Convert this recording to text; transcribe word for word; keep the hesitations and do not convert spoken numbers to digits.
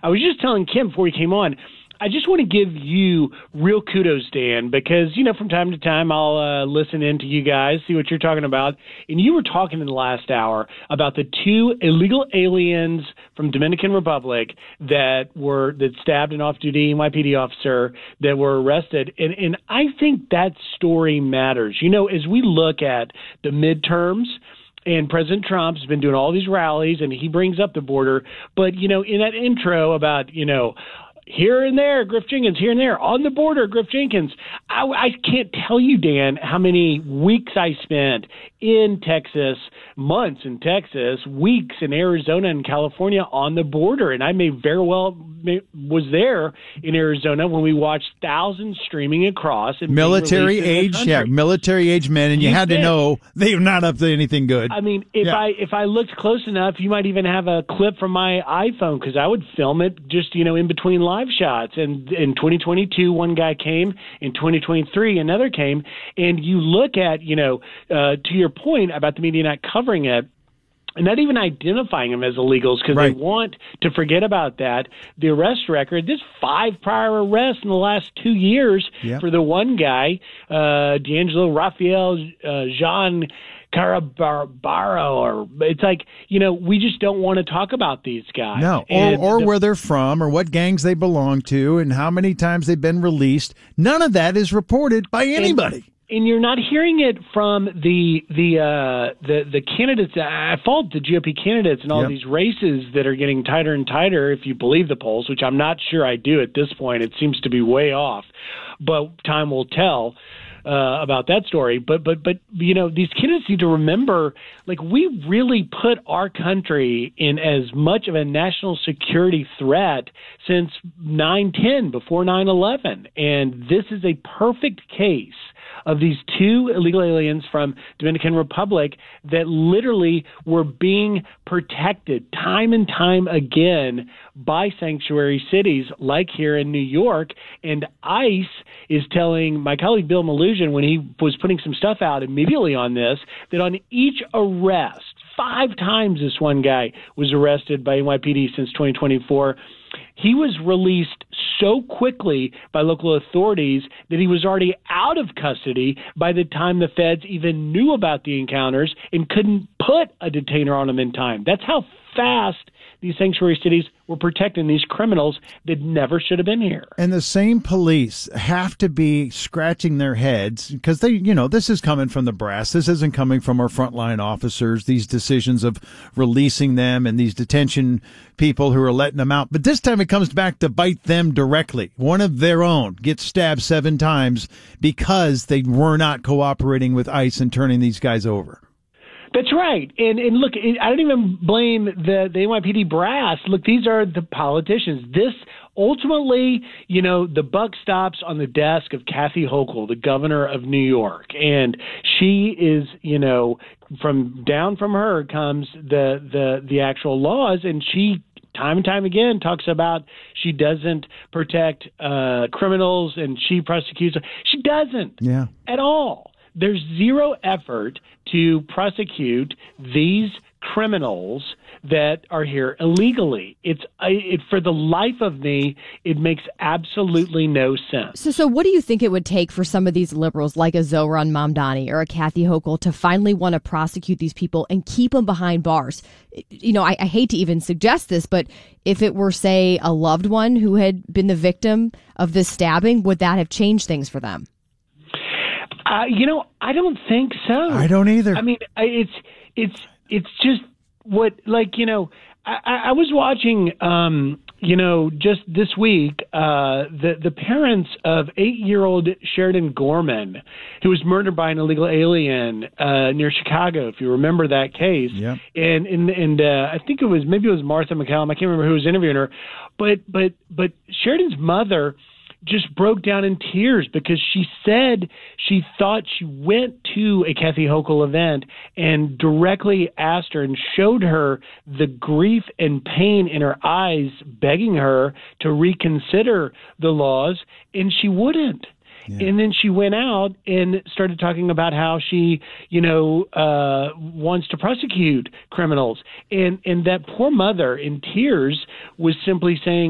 I was just telling Kim before he came on, I just want to give you real kudos, Dan, because, you know, from time to time I'll uh, listen in to you guys, see what you're talking about. And you were talking in the last hour about the two illegal aliens from Dominican Republic that were that stabbed an off-duty N Y P D officer that were arrested. And, and I think that story matters. You know, as we look at the midterms, and President Trump's been doing all these rallies, and he brings up the border. But, you know, in that intro about, you know, here and there, Griff Jenkins, here and there, on the border, Griff Jenkins. I, I can't tell you, Dan, how many weeks I spent in Texas, months in Texas, weeks in Arizona and California on the border. And I may very well may, was there in Arizona when we watched thousands streaming across. And military age, yeah, military age men, and you, you had to know they're not up to anything good. I mean, if yeah. I if I looked close enough, you might even have a clip from my iPhone because I would film it just, you know, in between live shots. And in twenty twenty-two, one guy came. In twenty twenty-three, another came. And you look at, you know, uh, to your point about the media not covering it, and not even identifying them as illegals because right. they want to forget about that. The arrest record, there's five prior arrests in the last two years yep. for the one guy, uh, D'Angelo Raphael uh, Jean Carabaro, or it's like, you know, we just don't want to talk about these guys. No, or, or the, where they're from, or what gangs they belong to, and how many times they've been released. None of that is reported by anybody. And, And you're not hearing it from the the uh, the the candidates. I fault the G O P candidates and all yep. these races that are getting tighter and tighter, if you believe the polls, which I'm not sure I do at this point. It seems to be way off, but time will tell uh, about that story. But but but you know, these candidates need to remember, like, we really put our country in as much of a national security threat since nine ten, before nine eleven, and this is a perfect case of these two illegal aliens from Dominican Republic that literally were being protected time and time again by sanctuary cities like here in New York. And ICE is telling my colleague Bill Malugin, when he was putting some stuff out immediately on this, that on each arrest, five times this one guy was arrested by N Y P D since twenty twenty-four, he was released so quickly by local authorities that he was already out of custody by the time the feds even knew about the encounters and couldn't put a detainer on him in time. That's how fast these sanctuary cities were protecting these criminals that never should have been here. And the same police have to be scratching their heads because they, you know, this is coming from the brass. This isn't coming from our frontline officers, these decisions of releasing them and these detention people who are letting them out. But this time it comes back to bite them directly. One of their own gets stabbed seven times because they were not cooperating with ICE and turning these guys over. That's right. And and look, I don't even blame the, the N Y P D brass. Look, these are the politicians. This ultimately, you know, the buck stops on the desk of Kathy Hochul, the governor of New York. And she is, you know, from down from her comes the the, the actual laws. And she time and time again talks about she doesn't protect uh, criminals and she prosecutes. She doesn't yeah. at all. There's zero effort to prosecute these criminals that are here illegally. It's it, for the life of me, it makes absolutely no sense. So, so what do you think it would take for some of these liberals, like a Zohran Mamdani or a Kathy Hochul, to finally want to prosecute these people and keep them behind bars? You know, I, I hate to even suggest this, but if it were, say, a loved one who had been the victim of this stabbing, would that have changed things for them? Uh, you know, I don't think so. I don't either. I mean, it's it's it's just what, like, you know, I, I was watching, um, you know, just this week, uh, the the parents of eight-year-old Sheridan Gorman, who was murdered by an illegal alien uh, near Chicago, if you remember that case. Yep. And and and uh, I think it was maybe it was Martha McCallum. I can't remember who was interviewing her, but but but Sheridan's mother just broke down in tears because she said she thought she went to a Kathy Hochul event and directly asked her and showed her the grief and pain in her eyes, begging her to reconsider the laws, and she wouldn't. Yeah. And then she went out and started talking about how she, you know, uh, wants to prosecute criminals. And, and that poor mother in tears was simply saying,